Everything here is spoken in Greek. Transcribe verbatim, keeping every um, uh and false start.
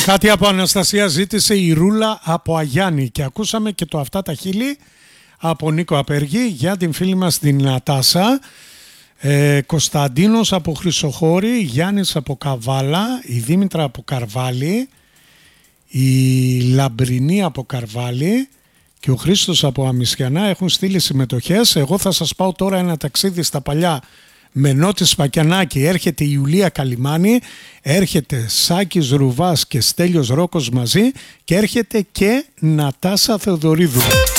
Κάτι από Αναστασία ζήτησε η Ρούλα από Αγιάννη και ακούσαμε και το «Αυτά τα χείλη» από Νίκο Απεργή για την φίλη μας την Νατάσα. ε, Κωνσταντίνος από Χρυσοχώρη, Γιάννης από Καβάλα, η Δήμητρα από Καρβάλη, η Λαμπρινή από Καρβάλη και ο Χρήστος από Αμισιανά έχουν στείλει συμμετοχές. Εγώ θα σας πάω τώρα ένα ταξίδι στα παλιά με Νότι Σφακιανάκη. Έρχεται η Ιουλία Καλιμάνη, έρχεται Σάκης Ρουβάς και Στέλιος Ρόκος μαζί και έρχεται και Νατάσα Θεοδωρίδου.